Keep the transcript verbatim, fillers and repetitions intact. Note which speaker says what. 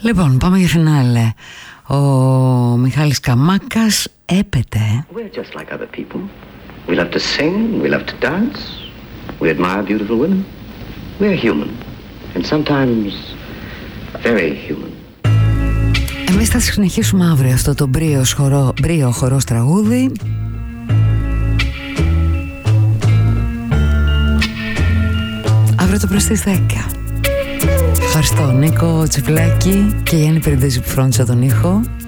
Speaker 1: Λοιπόν, πάμε για φινάλε. Ο Μιχάλης Καμάκας έπεται.
Speaker 2: We're just like other people. We love to sing, we love to dance, we admire beautiful women. We're human, and sometimes very human.
Speaker 1: Εμείς θα συνεχίσουμε αύριο αυτό το μπρίο χορό, μπρίο χορός τραγούδι. Αύριο το πρωί στις δέκα. Ευχαριστώ Νίκο Τσιφλάκη και Γιάννη Περιντέζη που φρόντισα τον ήχο.